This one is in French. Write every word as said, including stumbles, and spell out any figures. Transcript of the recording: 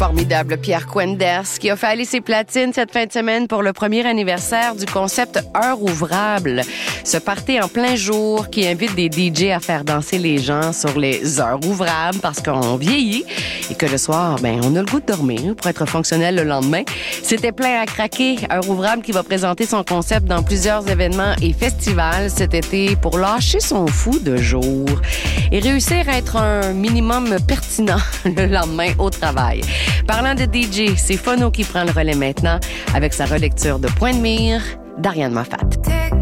formidable Pierre Quenders qui a fait aller ses platines cette fin de semaine pour le premier anniversaire du concept Heure ouvrable. Ce party en plein jour qui invite des D J à faire danser les gens sur les heures ouvrables parce qu'on vieillit et que le soir, ben, on a le goût de dormir pour être fonctionnel le lendemain. C'était plein à craquer. Heure ouvrable qui va présenter son concept dans plusieurs événements et festivals cet été pour lâcher son fou de jour et réussir à être un minimum pertinent le lendemain au travail. Parlant de D J, c'est Phono qui prend le relais maintenant avec sa relecture de Point de mire d'Ariane Moffat.